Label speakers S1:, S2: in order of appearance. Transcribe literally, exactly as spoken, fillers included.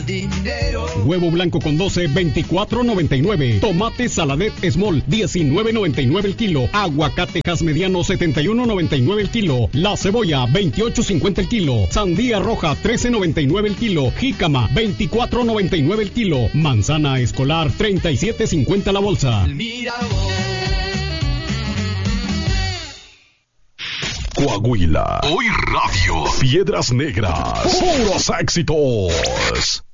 S1: dinero.
S2: Huevo blanco con doce, veinticuatro noventa y nueve. Tomate Saladet Small, diecinueve noventa y nueve el kilo. Aguacatejas mediano, setenta y uno noventa y nueve el kilo. La cebolla, veintiocho cincuenta el kilo. Sandía roja, trece noventa y nueve el kilo. Jícama, veinticuatro noventa y nueve el kilo. Manzana escolar, treinta y siete cincuenta la bolsa.
S3: Coahuila. Hoy Radio. Piedras Negras. Puros éxitos.